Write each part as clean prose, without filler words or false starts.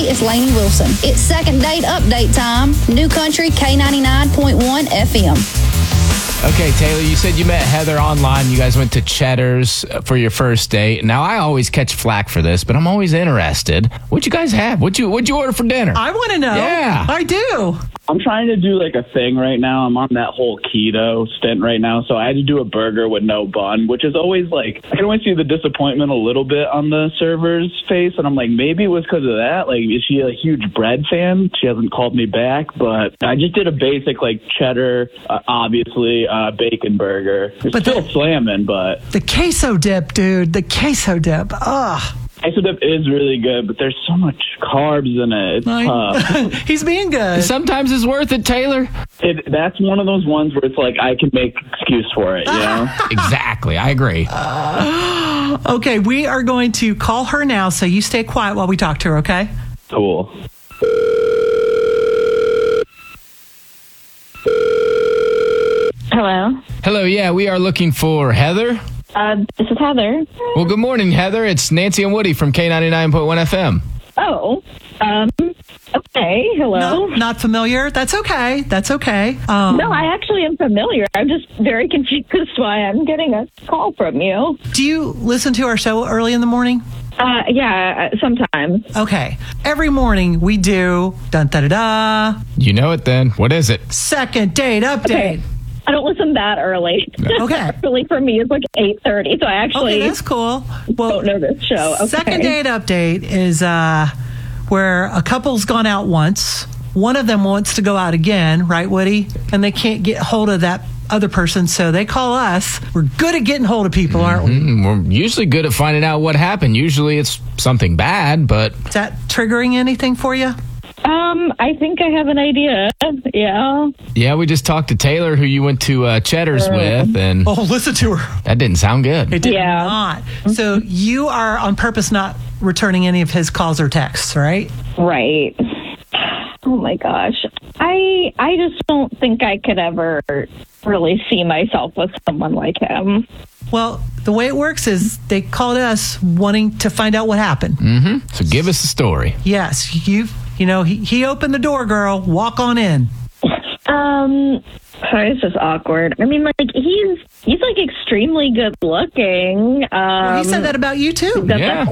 it's Lainey Wilson. It's second date update time. New Country K99.1 FM. Okay, Taylor, you said you met Heather online. You guys went to Cheddar's for your first date. Now, I always catch flack for this, but I'm always interested. What'd you guys have? What'd you order for dinner? I want to know. Yeah. I do. I'm trying to do like a thing right now. I'm on that whole keto stint right now. So I had to do a burger with no bun, which is always like, I can always see the disappointment a little bit on the server's face. And I'm like, maybe it was because of that. Like, is she a huge bread fan? She hasn't called me back, but I just did a basic like cheddar, obviously, bacon burger. It's still slamming, but. The queso dip, dude. The queso dip. Ugh. Queso dip is really good, but there's so much carbs in it. It's tough. He's being good. Sometimes it's worth it, Taylor. That's one of those ones where it's like I can make excuse for it, you know? Exactly. I agree. Okay, we are going to call her now, so you stay quiet while we talk to her, okay? Cool. Hello. Hello, yeah, we are looking for Heather. This is Heather. Well, good morning, Heather. It's Nancy and Woody from K99.1 FM. Oh, okay. Hello. No, not familiar. That's okay. That's okay. No, I actually am familiar. I'm just very confused why I'm getting a call from you. Do you listen to our show early in the morning? Yeah, sometimes. Okay. Every morning we do dun-da-da-da. You know it then. What is it? Second date update. Okay. I don't listen that early. Okay. Early for me is like 8:30, so I actually that's cool. Well, don't know this show. Okay. Second date update is where a couple's gone out once. One of them wants to go out again, right, Woody? And they can't get hold of that other person, so they call us. We're good at getting hold of people, aren't we? We're usually good at finding out what happened. Usually it's something bad, but... Is that triggering anything for you? I think I have an idea. Yeah. Yeah, we just talked to Taylor, who you went to Cheddar's with, and... Oh, listen to her. That didn't sound good. It did not. So you are on purpose not returning any of his calls or texts, right? Right. Oh my gosh. I just don't think I could ever really see myself with someone like him. Well, the way it works is they called us wanting to find out what happened. Mm-hmm. So give us the story. Yes, he opened the door, girl. Walk on in. Sorry, it's just awkward. I mean, like, he's like extremely good looking. Well, he said that about you too. Yeah.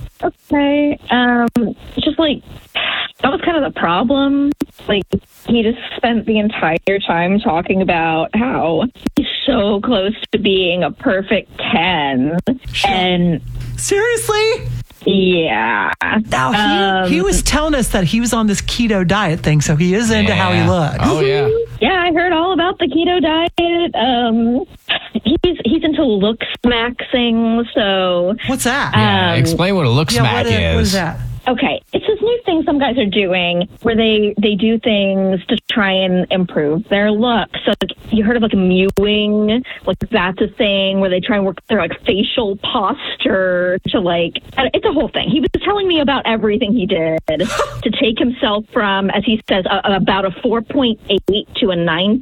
Okay. Just like, that was kind of the problem. Like, he just spent the entire time talking about how he's so close to being a perfect 10. Sure. And seriously? Yeah. Now, he was telling us that he was on this keto diet thing, so he is into how he looks. Oh, yeah. Yeah, I heard all about the keto diet. He's into looks maxing, so... What's that? Yeah, explain what a look smack is. What is that? Okay, it's this new thing some guys are doing where they do things to try and improve their look. So like, you heard of like mewing, like that's a thing where they try and work their like facial posture to like, it's a whole thing. He was telling me about everything he did to take himself from, as he says, about a 4.8 to a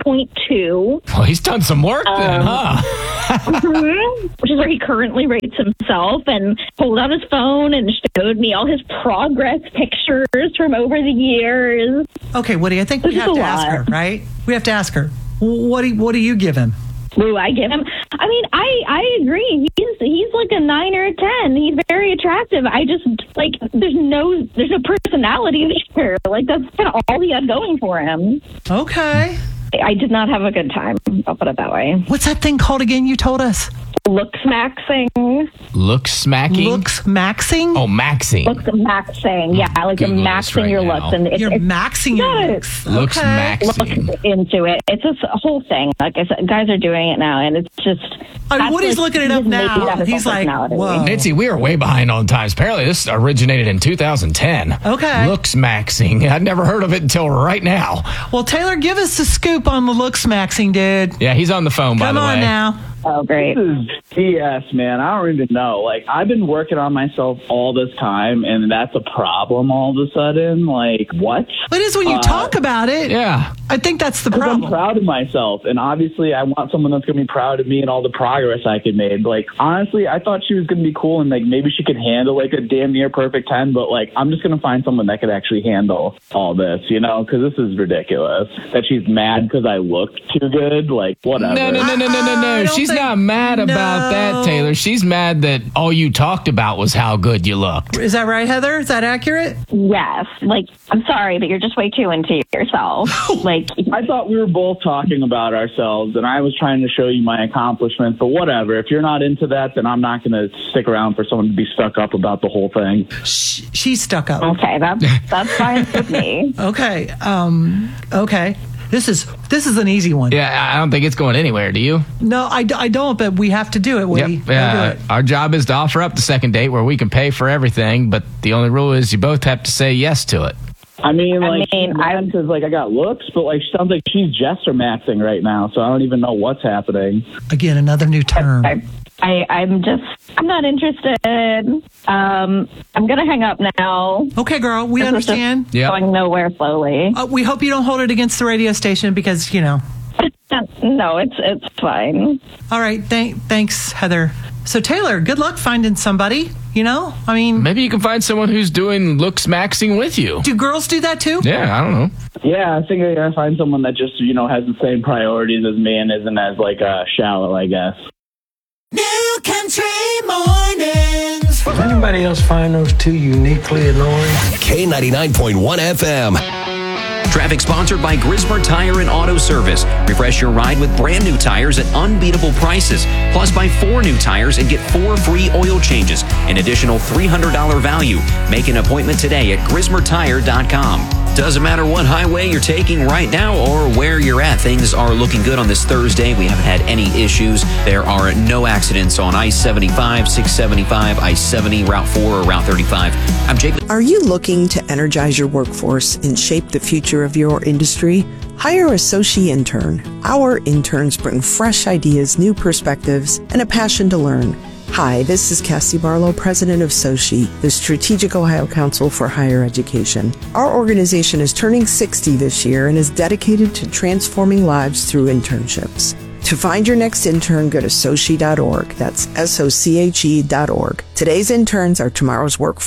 9.2. Well, he's done some work then, huh? Which is where he currently rates himself, and pulled out his phone and showed me all his progress pictures from over the years. Okay, Woody, I think we have to ask her, right? We have to ask her. What do you give him? Ooh, I give him. I mean, I agree. He's like a 9 or a 10. He's very attractive. I just like there's no personality there. Like that's kind of all he had going for him. Okay. I did not have a good time. I'll put it that way. What's that thing called again? You told us. Looks maxing. Looks smacking? Looks maxing? Oh, maxing. Looks maxing. Yeah, like you're maxing your looks. And you're maxing your looks. Looks maxing. Look into it. It's just a whole thing. Like I said, guys are doing it now, and it's just... I mean, Woody's looking it up now. He's like, whoa. Nancy, we are way behind on times. Apparently, this originated in 2010. Okay. Looks maxing. I'd never heard of it until right now. Well, Taylor, give us the scoop on the looks maxing, dude. Yeah, he's on the phone, by the way. Come on now. Oh, great. This is BS, man. I don't even know. Like, I've been working on myself all this time, and that's a problem all of a sudden. Like, what? It is when you talk about it. Yeah. I think that's the 'Cause problem. I'm proud of myself, and obviously I want someone that's going to be proud of me and all the progress I could make. Like, honestly, I thought she was going to be cool, and, like, maybe she could handle, like, a damn near perfect 10, but, like, I'm just going to find someone that could actually handle all this, you know, because this is ridiculous. That she's mad because I look too good, like, whatever. No. I don't She's think- not mad about that, Taylor. She's mad that all you talked about was how good you looked. Is that right, Heather? Is that accurate? Yes. Like, I'm sorry, but you're just way too into yourself. Like, I thought we were both talking about ourselves, and I was trying to show you my accomplishments, but whatever. If you're not into that, then I'm not going to stick around for someone to be stuck up about the whole thing. She's stuck up. okay, that's fine with me. Okay. Okay. This is an easy one. Yeah, I don't think it's going anywhere, do you? No, I don't, but we have to do it, Woody. Yep. We'll do it. Our job is to offer up the second date where we can pay for everything, but the only rule is you both have to say yes to it. I mean, like, mean, because, like, I got looks, but, like, she sounds like she's Jester maxing right now, so I don't even know what's happening. Again, another new term. I'm not interested. I'm gonna hang up now. Okay, girl, we This is just understand. Yep. Going nowhere slowly. We hope you don't hold it against the radio station because, you know. No, it's fine. All right, thanks, Heather. So, Taylor, good luck finding somebody, you know? I mean, Maybe you can find someone who's doing looks maxing with you. do girls do that too? Yeah, I don't know. Yeah, I think I gotta find someone that just, you know, has the same priorities as me and isn't as, like, shallow, I guess. New Country Mornings. Does anybody else find those two uniquely annoying? K99.1 FM. Traffic sponsored by Grismer Tire and Auto Service. Refresh your ride with brand new tires at unbeatable prices. Plus, buy 4 new tires and get 4 free oil changes. An additional $300 value. Make an appointment today at GrismerTire.com. Doesn't matter what highway you're taking right now or where you're at, things are looking good on this Thursday. We haven't had any issues. There are no accidents on I-75, 675, I-70, Route 4, or Route 35. I'm Jake. Are you looking to energize your workforce and shape the future of your industry? Hire a Sochi intern. Our interns bring fresh ideas, new perspectives, and a passion to learn. Hi, this is Cassie Barlow, president of Sochi, the Strategic Ohio Council for Higher Education. Our organization is turning 60 this year and is dedicated to transforming lives through internships. To find your next intern, go to sochi.org. That's SOCHE.org. Today's interns are tomorrow's workforce.